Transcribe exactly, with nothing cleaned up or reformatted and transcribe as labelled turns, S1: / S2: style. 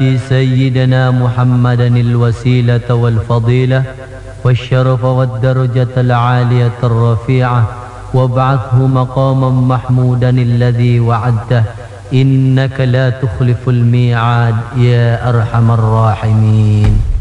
S1: سيدنا محمدا الوسيلة والفضيلة والشرف والدرجة العالية الرفيعة وابعثه مقاما محمودا الذي وعدته إنك لا تخلف الميعاد يا أرحم الراحمين.